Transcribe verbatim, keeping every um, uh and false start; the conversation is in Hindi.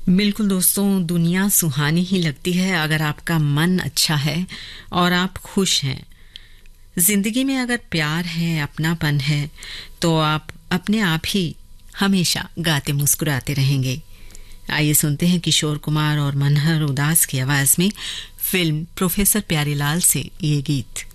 बिल्कुल दोस्तों, दुनिया सुहानी ही लगती है अगर आपका मन अच्छा है और आप खुश हैं। जिंदगी में अगर प्यार है, अपनापन है, तो आप अपने आप ही हमेशा गाते मुस्कुराते रहेंगे। आइए सुनते हैं किशोर कुमार और मनहर उदास की आवाज में फिल्म प्रोफेसर प्यारीलाल से ये गीत।